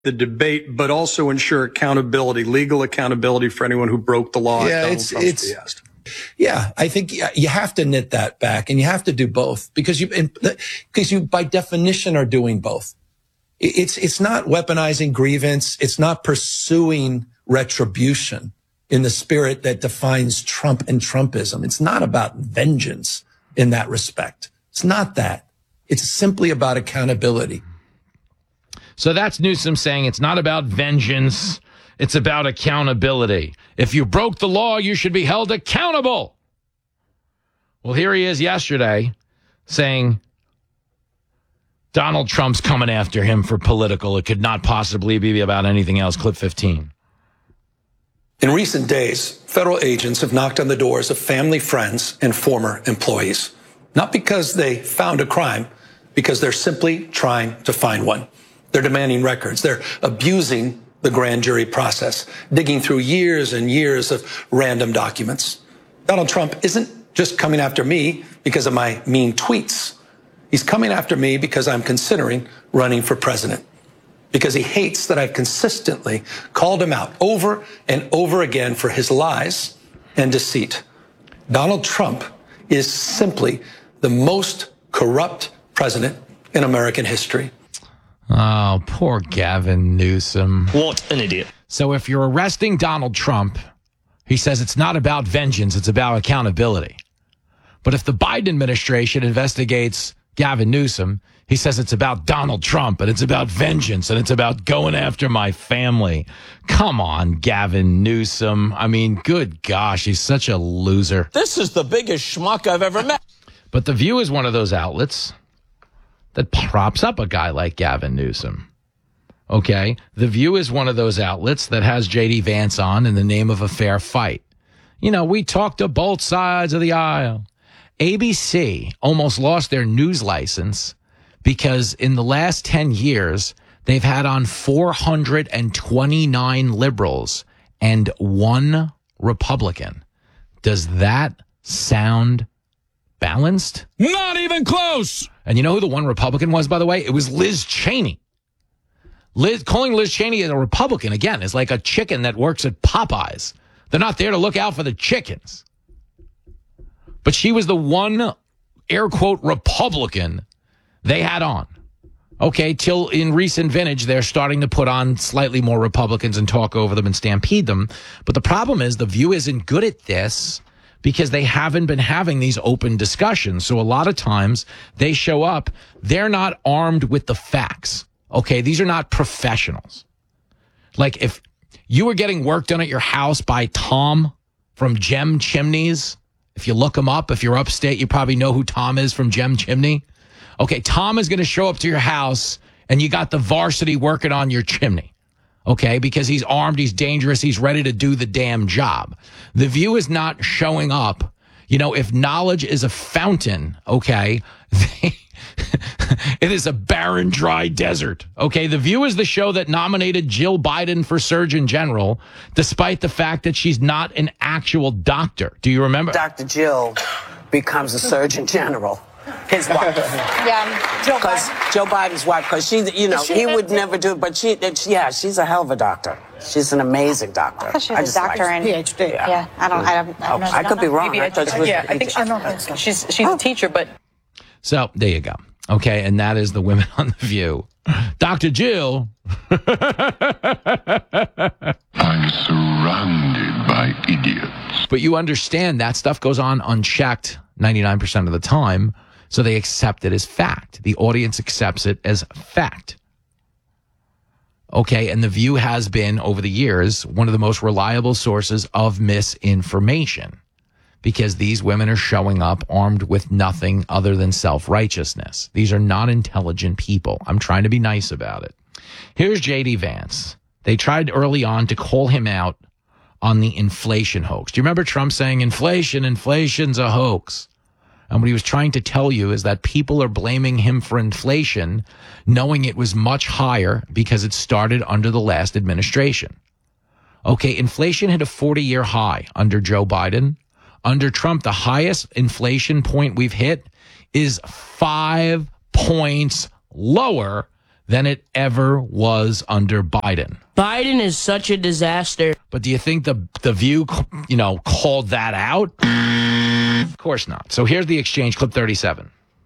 the debate, but also ensure accountability, legal accountability for anyone who broke the law. Yeah, I think you have to knit that back, and you have to do both because you by definition are doing both. It's not weaponizing grievance. It's not pursuing retribution in the spirit that defines Trump and Trumpism. It's not about vengeance in that respect. It's not that. It's simply about accountability. So that's Newsom saying it's not about vengeance. It's about accountability. If you broke the law, you should be held accountable. Well, here he is yesterday saying Donald Trump's coming after him for political. It could not possibly be about anything else. Clip 15. In recent days, federal agents have knocked on the doors of family, friends, and former employees. Not because they found a crime, because they're simply trying to find one. They're demanding records. They're abusing the grand jury process, digging through years and years of random documents. Donald Trump isn't just coming after me because of my mean tweets. He's coming after me because I'm considering running for president, because he hates that I've consistently called him out over and over again for his lies and deceit. Donald Trump is simply the most corrupt president in American history. Oh, poor Gavin Newsom. What an idiot. So if you're arresting Donald Trump, he says it's not about vengeance, it's about accountability. But if the Biden administration investigates Gavin Newsom, he says it's about Donald Trump and it's about vengeance and it's about going after my family. Come on, Gavin Newsom. I mean, good gosh, he's such a loser. This is the biggest schmuck I've ever met. But The View is one of those outlets that props up a guy like Gavin Newsom. Okay? The View is one of those outlets that has J.D. Vance on in the name of a fair fight. You know, we talk to both sides of the aisle. ABC almost lost their news license because in the last 10 years, they've had on 429 liberals and 1 Republican. Does that sound balanced? Not even close. And you know who the 1 Republican was, by the way? It was Liz Cheney. Calling Liz Cheney a Republican, again, is like a chicken that works at Popeyes. They're not there to look out for the chickens. But she was the 1, air quote, Republican they had on. Okay, till in recent vintage, they're starting to put on slightly more Republicans and talk over them and stampede them. But the problem is The View isn't good at this because they haven't been having these open discussions. So a lot of times they show up, they're not armed with the facts. Okay, these are not professionals. Like if you were getting work done at your house by Tom from Gem Chimneys, if you look him up, if you're upstate, you probably know who Tom is from Gem Chimney. Okay, Tom is going to show up to your house and you got the varsity working on your chimney. Okay, because he's armed, he's dangerous, he's ready to do the damn job. The View is not showing up. You know, if knowledge is a fountain, okay, it is a barren, dry desert. Okay, The View is the show that nominated Jill Biden for Surgeon General, despite the fact that she's not an actual doctor. Do you remember? Dr. Jill becomes a Surgeon General. His wife. Yeah, Joe Biden's wife, because she, you know, he would never do it, but she's a hell of a doctor. She's an amazing doctor. I thought she was a doctor and PhD. Yeah, I could be wrong. Maybe I thought she was I think she's a teacher, but. So there you go. Okay, and that is the women on The View. Dr. Jill. I'm surrounded by idiots. But you understand that stuff goes on unchecked 99% of the time, so they accept it as fact. The audience accepts it as fact. Okay, and The View has been, over the years, one of the most reliable sources of misinformation because these women are showing up armed with nothing other than self-righteousness. These are not intelligent people. I'm trying to be nice about it. Here's J.D. Vance. They tried early on to call him out on the inflation hoax. Do you remember Trump saying inflation's a hoax? And what he was trying to tell you is that people are blaming him for inflation, knowing it was much higher because it started under the last administration. Okay, inflation hit a 40-year high under Joe Biden. Under Trump, the highest inflation point we've hit is 5 points lower than it ever was under Biden. Biden is such a disaster. But do you think the View, called that out? Of course not. So here's the exchange, clip 37.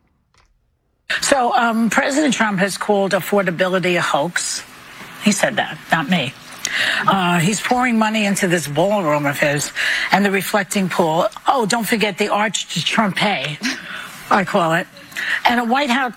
So President Trump has called affordability a hoax. He said that, not me. He's pouring money into this ballroom of his and the reflecting pool. Oh, don't forget the Arch Trumpet, I call it, and a White House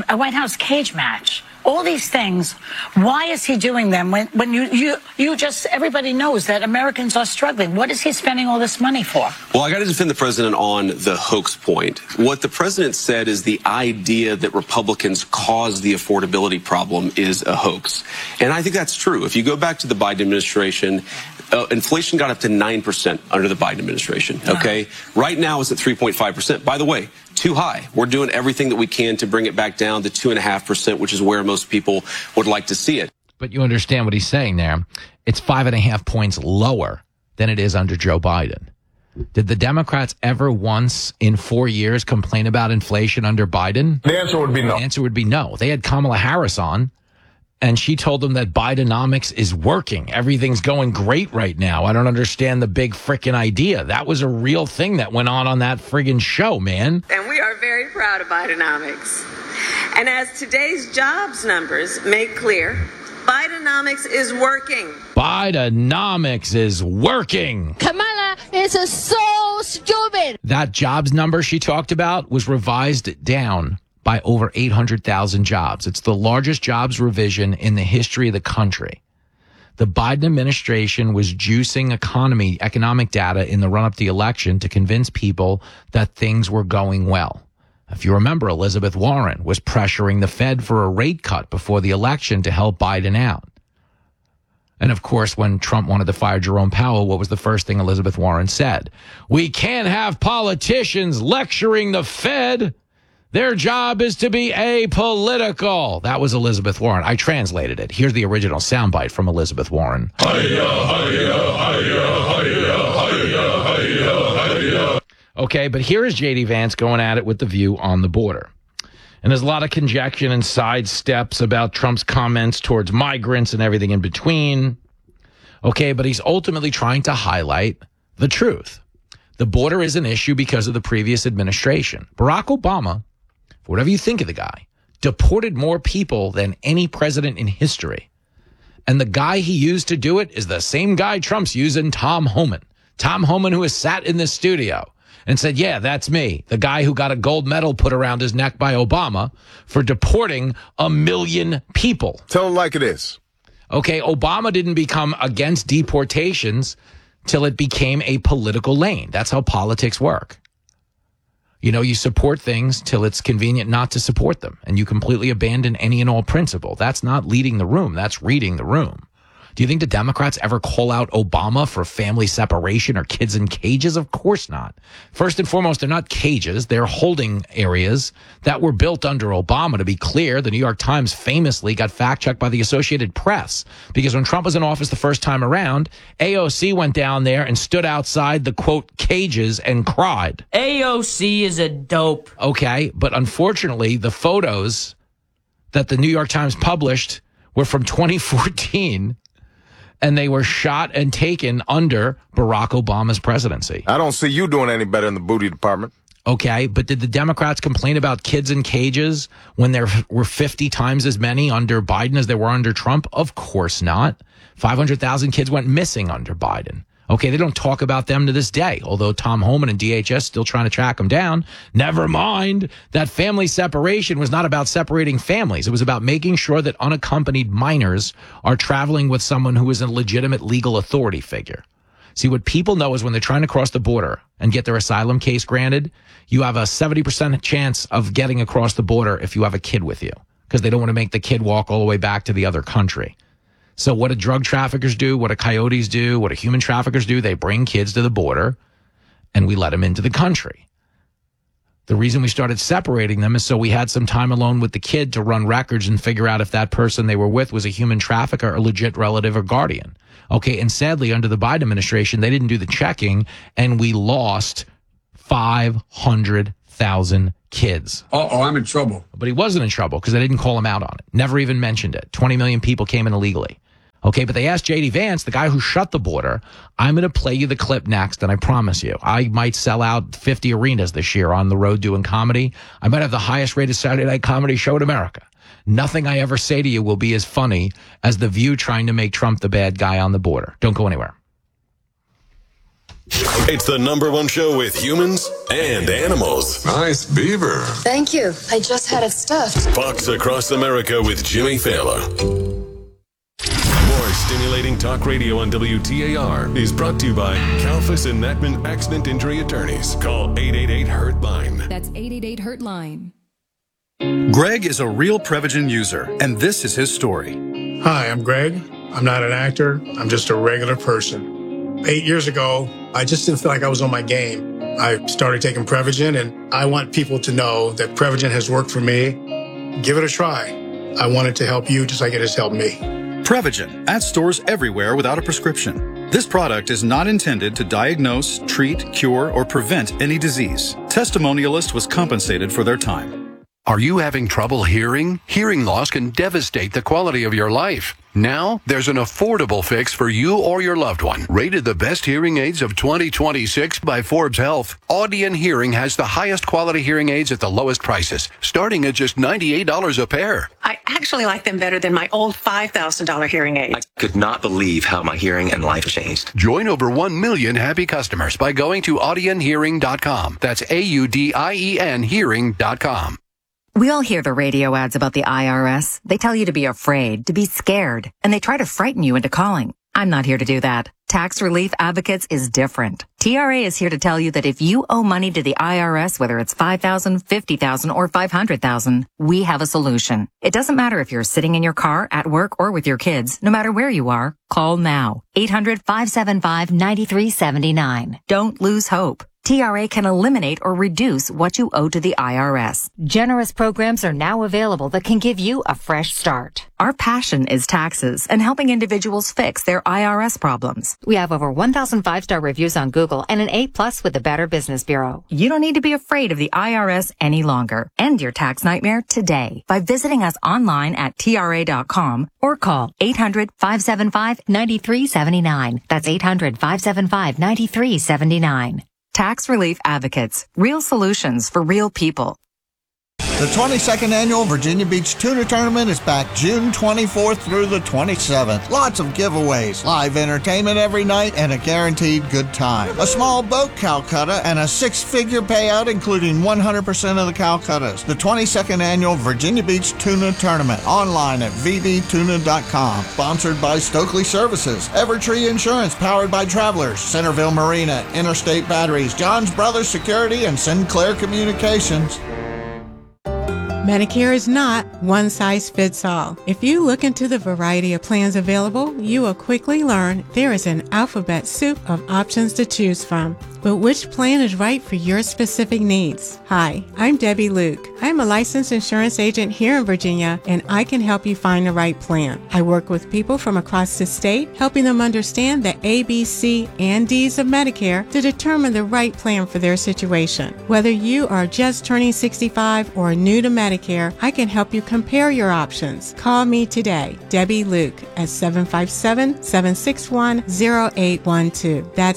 cage match. All these things. Why is he doing them when you just, everybody knows that Americans are struggling? What is he spending all this money for? Well, I got to defend the president on the hoax point. What the president said is the idea that Republicans caused the affordability problem is a hoax. And I think that's true. If you go back to the Biden administration, inflation got up to 9% under the Biden administration. Okay. Right now it's at 3.5%. By the way, too high. We're doing everything that we can to bring it back down to 2.5%, which is where most people would like to see it. But you understand what he's saying there. It's 5.5 points lower than it is under Joe Biden. Did the Democrats ever once in 4 years complain about inflation under Biden? The answer would be no. The answer would be no. They had Kamala Harris on, and she told them that Bidenomics is working. Everything's going great right now. I don't understand the big frickin' idea. That was a real thing that went on that friggin' show, man. And we are very proud of Bidenomics. And as today's jobs numbers make clear, Bidenomics is working. Bidenomics is working. Kamala is so stupid. That jobs number she talked about was revised down by over 800,000 jobs. It's the largest jobs revision in the history of the country. The Biden administration was juicing economic data in the run-up to the election to convince people that things were going well. If you remember, Elizabeth Warren was pressuring the Fed for a rate cut before the election to help Biden out. And of course, when Trump wanted to fire Jerome Powell, what was the first thing Elizabeth Warren said? We can't have politicians lecturing the Fed. Their job is to be apolitical. That was Elizabeth Warren. I translated it. Here's the original soundbite from Elizabeth Warren. Okay, but here is J.D. Vance going at it with the View on the border. And there's a lot of conjecture and sidesteps about Trump's comments towards migrants and everything in between. Okay, but he's ultimately trying to highlight the truth. The border is an issue because of the previous administration. Barack Obama, whatever you think of the guy, deported more people than any president in history. And the guy he used to do it is the same guy Trump's using, Tom Homan. Tom Homan, who has sat in this studio and said, yeah, that's me, the guy who got a gold medal put around his neck by Obama for deporting 1 million people. Tell it like it is. Okay, Obama didn't become against deportations till it became a political lane. That's how politics work. You know, you support things till it's convenient not to support them, and you completely abandon any and all principle. That's not leading the room. That's reading the room. Do you think the Democrats ever call out Obama for family separation or kids in cages? Of course not. First and foremost, they're not cages. They're holding areas that were built under Obama. To be clear, the New York Times famously got fact-checked by the Associated Press because when Trump was in office the first time around, AOC went down there and stood outside the, quote, cages and cried. AOC is a dope. Okay, but unfortunately, the photos that the New York Times published were from 2014, and they were shot and taken under Barack Obama's presidency. I don't see you doing any better in the booty department. Okay, but did the Democrats complain about kids in cages when there were 50 times as many under Biden as there were under Trump? Of course not. 500,000 kids went missing under Biden. Okay, they don't talk about them to this day, although Tom Homan and DHS still trying to track them down. Never mind that family separation was not about separating families. It was about making sure that unaccompanied minors are traveling with someone who is a legitimate legal authority figure. See, what people know is when they're trying to cross the border and get their asylum case granted, you have a 70% chance of getting across the border if you have a kid with you, because they don't want to make the kid walk all the way back to the other country. So what do drug traffickers do? What do coyotes do? What do human traffickers do? They bring kids to the border and we let them into the country. The reason we started separating them is so we had some time alone with the kid to run records and figure out if that person they were with was a human trafficker, a legit relative or guardian. Okay, and sadly, under the Biden administration, they didn't do the checking and we lost 500,000 kids. Uh-oh, I'm in trouble. But he wasn't in trouble because they didn't call him out on it. Never even mentioned it. 20 million people came in illegally. Okay, but they asked J.D. Vance, the guy who shut the border, I'm going to play you the clip next, and I promise you, I might sell out 50 arenas this year on the road doing comedy. I might have the highest rated Saturday night comedy show in America. Nothing I ever say to you will be as funny as The View trying to make Trump the bad guy on the border. Don't go anywhere. It's the #1 show with humans and animals. Nice beaver. Thank you. I just had it stuffed. Fox Across America with Jimmy Fallon. More stimulating talk radio on WTAR is brought to you by Kalfas and Natman Accident Injury Attorneys. Call 888-HURT-LINE. That's 888-HURT-LINE. Greg is a real Prevagen user, and this is his story. Hi, I'm Greg. I'm not an actor. I'm just a regular person. 8 years ago, I just didn't feel like I was on my game. I started taking Prevagen, and I want people to know that Prevagen has worked for me. Give it a try. I want it to help you just like it has helped me. Prevagen, at stores everywhere without a prescription. This product is not intended to diagnose, treat, cure, or prevent any disease. Testimonialist was compensated for their time. Are you having trouble hearing? Hearing loss can devastate the quality of your life. Now, there's an affordable fix for you or your loved one. Rated the best hearing aids of 2026 by Forbes Health, Audion Hearing has the highest quality hearing aids at the lowest prices, starting at just $98 a pair. I actually like them better than my old $5,000 hearing aid. I could not believe how my hearing and life changed. Join over 1 million happy customers by going to audionhearing.com. That's AUDIEN hearing.com. We all hear the radio ads about the IRS. They tell you to be afraid, to be scared, and they try to frighten you into calling. I'm not here to do that. Tax Relief Advocates is different. TRA is here to tell you that if you owe money to the IRS, whether it's $5,000, $50,000, or $500,000, we have a solution. It doesn't matter if you're sitting in your car, at work, or with your kids. No matter where you are, call now. 800-575-9379. Don't lose hope. TRA can eliminate or reduce what you owe to the IRS. Generous programs are now available that can give you a fresh start. Our passion is taxes and helping individuals fix their IRS problems. We have over 1,000 5-star reviews on Google and an A+ with the Better Business Bureau. You don't need to be afraid of the IRS any longer. End your tax nightmare today by visiting us online at TRA.com or call 800-575-9379. That's 800-575-9379. Tax Relief Advocates. Real solutions for real people. The 22nd Annual Virginia Beach Tuna Tournament is back June 24th through the 27th. Lots of giveaways, live entertainment every night, and a guaranteed good time. A small boat Calcutta and a 6-figure payout including 100% of the Calcuttas. The 22nd Annual Virginia Beach Tuna Tournament. Online at vbtuna.com. Sponsored by Stokely Services, Evertree Insurance powered by Travelers, Centerville Marina, Interstate Batteries, John's Brothers Security, and Sinclair Communications. Medicare is not one size fits all. If you look into the variety of plans available, you will quickly learn there is an alphabet soup of options to choose from. But which plan is right for your specific needs? Hi, I'm Debbie Luke. I'm a licensed insurance agent here in Virginia, and I can help you find the right plan. I work with people from across the state, helping them understand the A, B, C, and D's of Medicare to determine the right plan for their situation. Whether you are just turning 65 or new to Medicare, I can help you compare your options. Call me today, Debbie Luke, at 757-761-0812. That's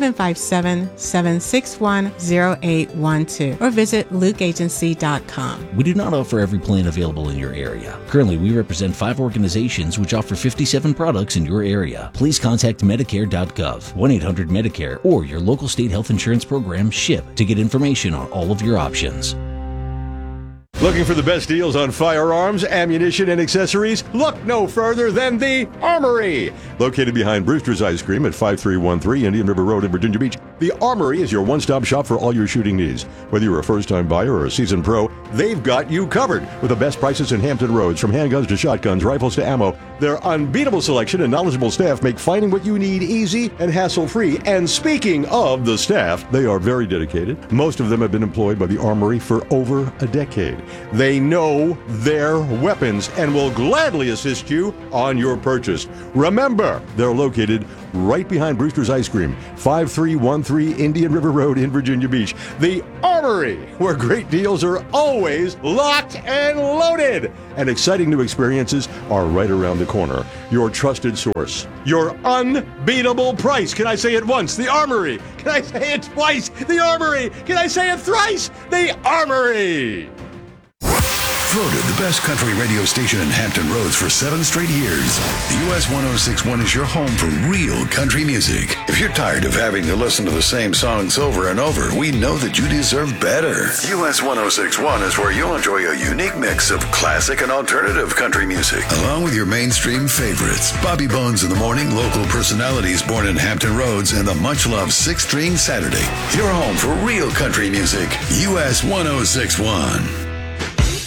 757-761-0812. Or visit lukeagency.com. We do not offer every plan available in your area. Currently, we represent 5 organizations which offer 57 products in your area. Please contact Medicare.gov, 1-800-MEDICARE, or your local state health insurance program, SHIP, to get information on all of your options. Looking for the best deals on firearms, ammunition, and accessories? Look no further than the Armory. Located behind Brewster's Ice Cream at 5313 Indian River Road in Virginia Beach, the Armory is your one-stop shop for all your shooting needs. Whether you're a first-time buyer or a seasoned pro, they've got you covered with the best prices in Hampton Roads. From handguns to shotguns, rifles to ammo, their unbeatable selection and knowledgeable staff make finding what you need easy and hassle-free. And speaking of the staff, they are very dedicated. Most of them have been employed by the Armory for over a decade. They know their weapons and will gladly assist you on your purchase. Remember, they're located right behind Brewster's Ice Cream, 5313 531-3 Indian River Road in Virginia Beach. The Armory, where great deals are always locked and loaded. And exciting new experiences are right around the corner. Your trusted source. Your unbeatable price. Can I say it once? The Armory. Can I say it twice? The Armory. Can I say it thrice? The Armory. Voted the best country radio station in Hampton Roads for 7 straight years. The US 1061 is your home for real country music. If you're tired of having to listen to the same songs over and over, we know that you deserve better. US 1061 is where you'll enjoy a unique mix of classic and alternative country music, along with your mainstream favorites. Bobby Bones in the morning, local personalities born in Hampton Roads, and the much-loved 6 String Saturday. Your home for real country music. US 1061.